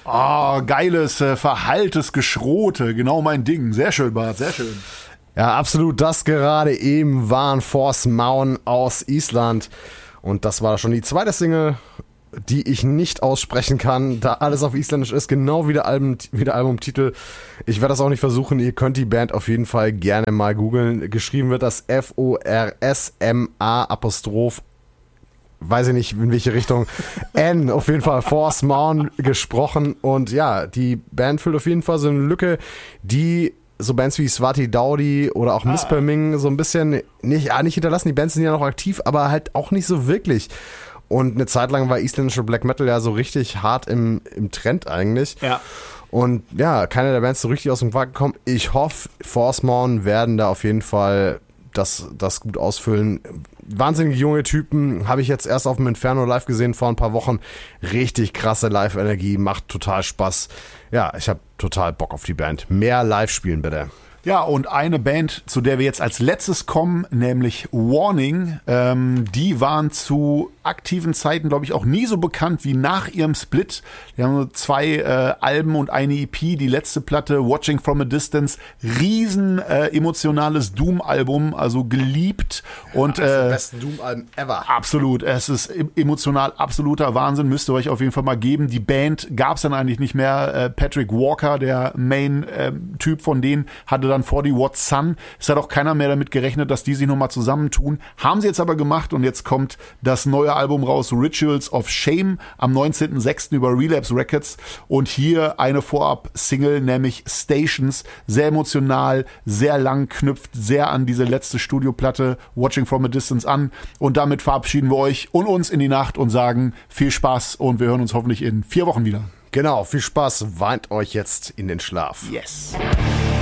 Geiles, verhalltes Geschrote. Genau mein Ding. Sehr schön, Bart, sehr schön. Ja, absolut. Das gerade eben waren Force Maun aus Island. Und das war schon die zweite Single, die ich nicht aussprechen kann, da alles auf Isländisch ist, genau wie der Albumtitel. Ich werde das auch nicht versuchen. Ihr könnt die Band auf jeden Fall gerne mal googeln. Geschrieben wird das F-O-R-S-M-A Apostroph. Weiß ich nicht, in welche Richtung. N, auf jeden Fall Force Maun gesprochen. Und ja, die Band füllt auf jeden Fall so eine Lücke, die so Bands wie Swati Daudi oder auch Mispelming so ein bisschen nicht hinterlassen. Die Bands sind ja noch aktiv, aber halt auch nicht so wirklich. Und eine Zeit lang war isländische Black Metal ja so richtig hart im Trend eigentlich. Ja. Und ja, keine der Bands so richtig aus dem Quark gekommen. Ich hoffe, Force Maun werden da auf jeden Fall das gut ausfüllen. Wahnsinnige junge Typen, habe ich jetzt erst auf dem Inferno live gesehen vor ein paar Wochen. Richtig krasse Live-Energie, macht total Spaß. Ja, ich habe total Bock auf die Band. Mehr live spielen bitte. Ja, und eine Band, zu der wir jetzt als letztes kommen, nämlich Warning, die waren zu aktiven Zeiten, glaube ich, auch nie so bekannt wie nach ihrem Split. Die haben so 2 Alben und eine EP, die letzte Platte, Watching from a Distance, riesen emotionales Doom-Album, also geliebt. Und das besten Doom-Alben ever. Absolut, es ist emotional absoluter Wahnsinn, müsst ihr euch auf jeden Fall mal geben. Die Band gab es dann eigentlich nicht mehr. Patrick Walker, der Main-Typ von denen, hatte dann 40 Watt Sun. Es hat auch keiner mehr damit gerechnet, dass die sich nochmal zusammentun. Haben sie jetzt aber gemacht und jetzt kommt das neue Album raus, Rituals of Shame, am 19.06. über Relapse Records. Und hier eine Vorab-Single, nämlich Stations. Sehr emotional, sehr lang, knüpft sehr an diese letzte Studioplatte Watching from a Distance an. Und damit verabschieden wir euch und uns in die Nacht und sagen viel Spaß und wir hören uns hoffentlich in 4 Wochen wieder. Genau, viel Spaß, weint euch jetzt in den Schlaf. Yes.